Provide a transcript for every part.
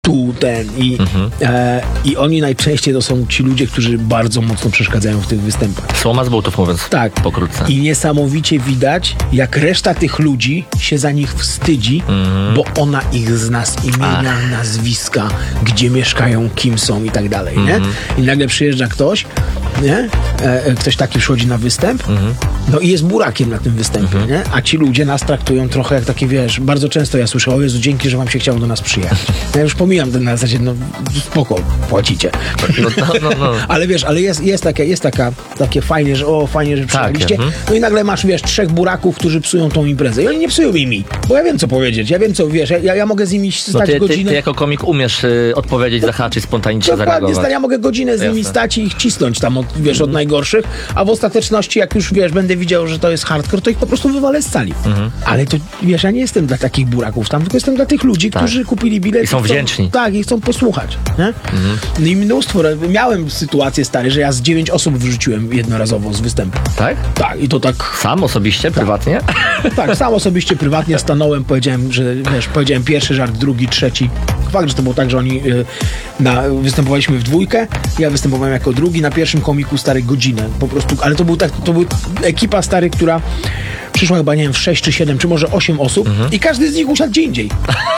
i oni najczęściej to są ci ludzie, którzy bardzo mocno przeszkadzają w tych występach. Słoma z butów, mówiąc pokrótce. I niesamowicie widać, jak reszta tych ludzi się za nich wstydzi, bo ona ich zna z imienia, nazwiska, gdzie mieszkają, kim są i tak dalej, nie? I nagle przyjeżdża ktoś, nie? Ktoś taki przychodzi na występ, no i jest burakiem na tym występie, nie? A ci ludzie nas traktują trochę jak takie, wiesz, bardzo często ja słyszę, o Jezu, dzięki, że wam się chciało do nas przyjechać. Ja już pomijam ten na zasadzie, no spoko, płacicie. No. Ale wiesz, ale jest takie fajnie, że przyjechaliście. No i nagle masz, wiesz, 3 buraków, którzy psują tą imprezę. I oni nie psują mi, bo ja wiem, co powiedzieć. Ja wiem, co, wiesz, ja mogę z nimi stać godzinę. Ty jako komik umiesz odpowiedzieć, zahaczyć, spontanicznie zareagować. Dokładnie, ja mogę godzinę z nimi stać i ich cisnąć tam, od najgorszych, a w ostateczności, jak już, wiesz, będę widział, że to jest hardcore, to ich po prostu wywalę z sali. Ale to, wiesz, ja nie jestem dla takich buraków tam, tylko jestem dla tych ludzi, którzy kupili bilet. I są wdzięczni. I chcą posłuchać. Nie? No i mnóstwo, miałem sytuację, stary, że ja z 9 osób wyrzuciłem jednorazowo z występu. Tak? Tak, i to tak... Sam osobiście, prywatnie? Tak, sam osobiście, prywatnie stanąłem, powiedziałem, że, wiesz, powiedziałem pierwszy żart, drugi, trzeci. Fakt, że to było tak, że oni występowaliśmy w dwójkę, ja występowałem jako drugi, na pierwszym komiku, stary, godzinę, po prostu, ale to był ekipa, stary, która przyszła chyba, nie wiem, 6 czy 7, czy może 8 osób i każdy z nich usiadł gdzie indziej.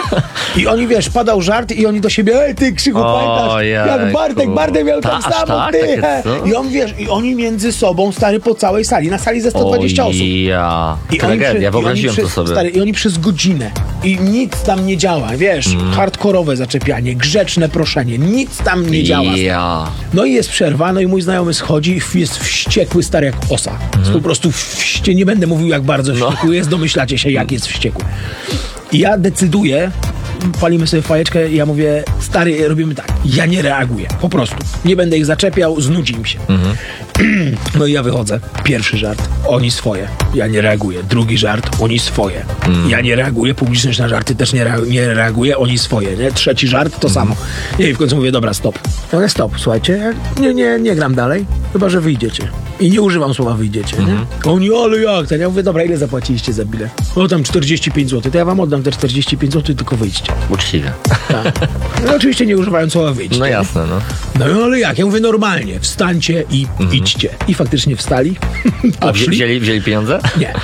I oni, wiesz, padał żart i oni do siebie, ty, Krzychu, pamiętasz, jak Bartek miał tak samo, ty. I on, wiesz, i oni między sobą, stary, po całej sali, na sali ze 120 osób. I tragedia, wyobraziłem to sobie. Stary, i oni przez godzinę i nic tam nie działa, wiesz, hardkorowe zaczepianie, grzeczne proszenie, nic tam nie działa. No i jest przerwa, no i mój znajomy schodzi i jest wściekły, stary, jak osa. Po prostu nie będę mówił, jak bardzo wściekły jest, domyślacie się, jak jest wściekły. I ja decyduję, palimy sobie fajeczkę i ja mówię, stary, robimy tak, ja nie reaguję, po prostu. Nie będę ich zaczepiał, znudzi im się. No i ja wychodzę, pierwszy żart, oni swoje, ja nie reaguję. Drugi żart, oni swoje, ja nie reaguję. Publiczność na żarty też nie reaguje, oni swoje, nie? Trzeci żart, to samo. I w końcu mówię, dobra, stop. Ja mówię, stop, słuchajcie, nie gram dalej, chyba że wyjdziecie. I nie używam słowa wyjdziecie, nie? Oni, ale jak? Ja mówię, dobra, ile zapłaciliście za bilet? O, tam 45 zł, to ja wam oddam te 45 zł, tylko wyjdźcie. Uczciwie. Tak. No oczywiście nie używając słowa wyjdźcie. No jasne, no. No ale jak? Ja mówię, normalnie, wstańcie i idźcie. I faktycznie wstali. A wzięli pieniądze? Nie.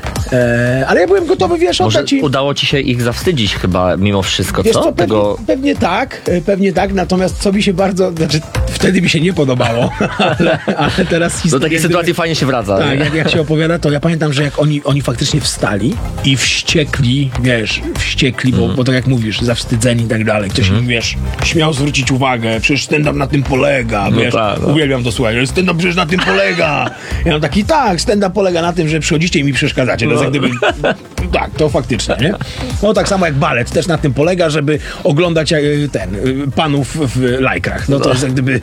Ale ja byłem gotowy, wiesz, oddać im. Udało ci się ich zawstydzić chyba mimo wszystko, wiesz, co? Pewnie tak, natomiast co mi się bardzo, znaczy wtedy mi się nie podobało, ale teraz historia... Do takiej sytuacji fajnie się wraca. Tak, jak się opowiada, to ja pamiętam, że jak oni faktycznie wstali i wściekli, bo tak jak mówisz, zawstydzeni i tak dalej, ktoś im, wiesz, śmiał zwrócić uwagę, przecież stand-up na tym polega, wiesz, uwielbiam to słuchać, że stand-up przecież na tym polega. Ja mam taki, stand-up polega na tym, że przychodzicie i mi przeszkadzacie, to jest jak gdyby, tak, to faktycznie, nie? No tak samo jak balet też na tym polega, żeby oglądać panów w lajkrach, no to jest jak gdyby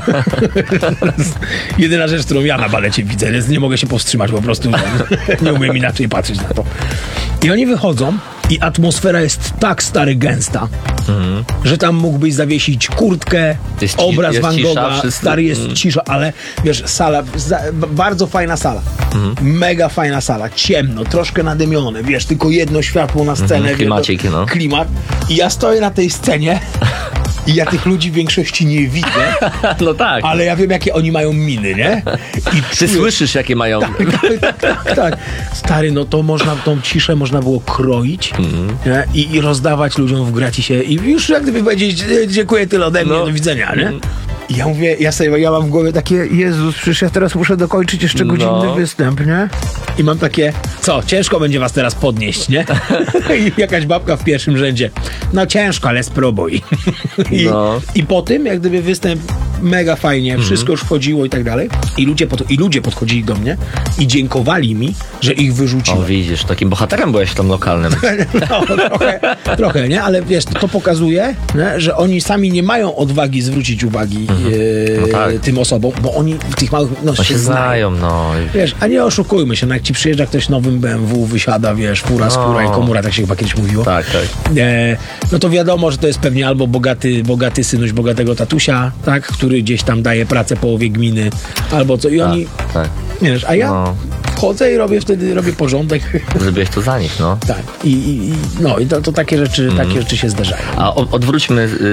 jedyna rzecz, którą ja na balecie widzę, więc nie mogę się powstrzymać, po prostu nie umiem inaczej patrzeć na to. I oni wychodzą i atmosfera jest tak, stary, gęsta, że tam mógłbyś zawiesić kurtkę, obraz Van Gogha, stary, jest cisza, ale wiesz, sala, bardzo fajna sala, mega fajna sala, ciemno, troszkę nadymione, wiesz, tylko jedno światło na scenę, klimacik, no. Klimat, i ja stoję na tej scenie i ja tych ludzi w większości nie widzę, no tak, ale ja wiem, jakie oni mają miny, nie? Ty słyszysz, jakie mają. Tak. Stary, no to tą ciszę można było kroić i rozdawać ludziom w gratisie i już jak gdyby powiedzieć, dziękuję, tyle ode mnie, do widzenia, nie? I ja mówię, ja mam w głowie takie, Jezus, przecież ja teraz muszę dokończyć jeszcze godzinny występ, nie? I mam takie, co, ciężko będzie was teraz podnieść, nie? I jakaś babka w pierwszym rzędzie, no ciężko, ale spróbuj. I po tym, jak gdyby występ mega fajnie, wszystko już wchodziło i tak dalej. I ludzie podchodzili do mnie i dziękowali mi, że ich wyrzuciłem. O, widzisz, takim bohaterem byłeś tam lokalnym. No, trochę, nie? Ale wiesz, to pokazuje, nie? Że oni sami nie mają odwagi zwrócić uwagi tym osobom, bo oni w tych małych się znają. Wiesz, a nie oszukujmy się, no jak ci przyjeżdża ktoś nowym BMW, wysiada, wiesz, fura, skóra i komura, tak się chyba kiedyś mówiło. Tak. No to wiadomo, że to jest pewnie albo bogaty synuś bogatego tatusia, tak, który gdzieś tam daje pracę połowie gminy, albo co. I oni, wiesz, a ja wchodzę i robię porządek. Zrobiłeś to za nich, no. Tak. I to takie rzeczy się zdarzają. A odwróćmy